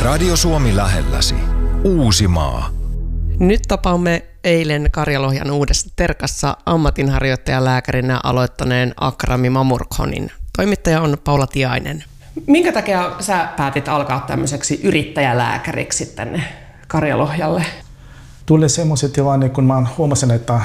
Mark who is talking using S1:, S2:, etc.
S1: Radio Suomi lähelläsi. Uusimaa.
S2: Nyt tapaamme eilen Karjalohjan uudessa Terkassa ammatinharjoittajalääkärinä aloittaneen Akrami Mamurkhonin. Toimittaja on Paula Tiainen. Minkä takia sä päätit alkaa tämmöiseksi yrittäjälääkäriksi tänne Karjalohjalle?
S3: Tuli semmoisen tilanne, kun mä huomasin, että